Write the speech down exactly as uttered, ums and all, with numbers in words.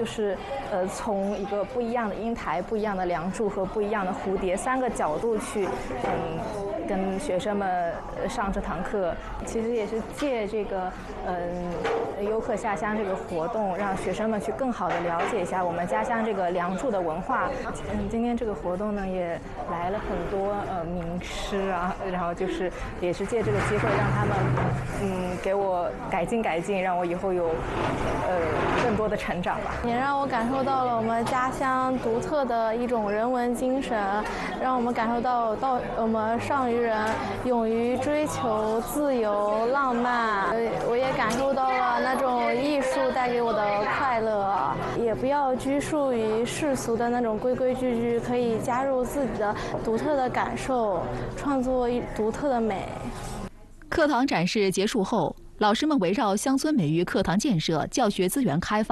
就是呃从一个不一样的音台、不一样的梁柱和不一样的蝴蝶三个角度去嗯跟学生们上这堂课。其实也是借这个嗯优客下乡这个活动，让学生们去更好的了解一下我们家乡这个梁柱的文化。嗯，今天这个活动呢也来了很多呃名师啊，然后就是也是借这个机会让他们嗯给我改进改进，让我以后有呃更多的成长吧。 也让我感受到了我们家乡独特的一种人文精神，让我们感受到到我们上虞人勇于追求自由浪漫。我也感受到了那种艺术带给我的快乐，也不要拘束于世俗的那种规规矩矩，可以加入自己的独特的感受，创作一独特的美。 课堂展示结束后，老师们围绕乡村美育课堂建设、教学资源开发